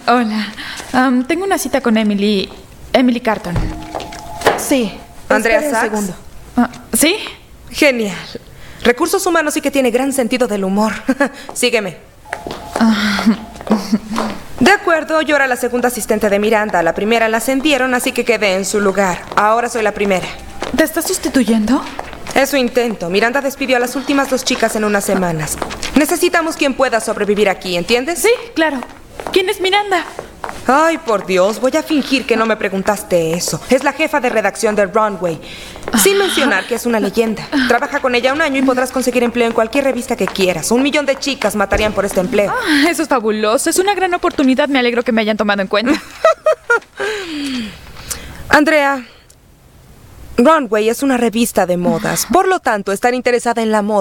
Hola. Tengo una cita con Emily Carton. Sí. Andrea Espera un Sachs. segundo. ¿Sí? Genial. Recursos humanos sí que tiene gran sentido del humor. Sígueme. De acuerdo, yo era la segunda asistente de Miranda. La primera la ascendieron, así que quedé en su lugar. Ahora soy la primera. ¿Te estás sustituyendo? Es su intento. Miranda despidió a las últimas 2 chicas en unas semanas. Necesitamos quien pueda sobrevivir aquí, ¿entiendes? Sí, claro. ¿Quién es Miranda? Ay, por Dios, voy a fingir que no me preguntaste eso. Es la jefa de redacción de Runway. Sin mencionar que es una leyenda. Trabaja con ella 1 año y podrás conseguir empleo en cualquier revista que quieras. 1 millón de chicas matarían por este empleo. Eso es fabuloso. Es una gran oportunidad. Me alegro que me hayan tomado en cuenta. Andrea, Runway es una revista de modas. Por lo tanto, estar interesada en la moda